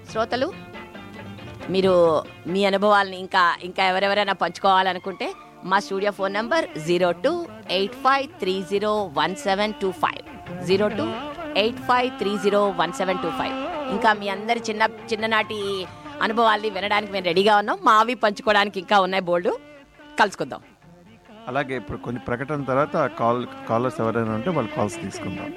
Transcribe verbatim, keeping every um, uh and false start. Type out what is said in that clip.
శ్రోతలు, మీరు మీ అనుభవాలని ఇంకా ఇంకా ఎవరెవరైనా పంచుకోవాలనుకుంటే మా studio phone number zero two eight five three zero one seven two five zero two eight five three zero one seven two five. ఇంకా మీ అందరి చిన్న చిన్ననాటి అనుభవాల్ని వినడానికి మేము రెడీగా ఉన్నాం. మావి పంచుకోవడానికి ఇంకా ఉన్నాయి బోల్డు. కలుసుకుందాం. అలాగే ఇప్పుడు కొన్ని ప్రకటన తర్వాత కాల్ కాలర్స్ ఎవరైనా ఉంటే వాళ్ళు కాల్స్ తీసుకుందాం.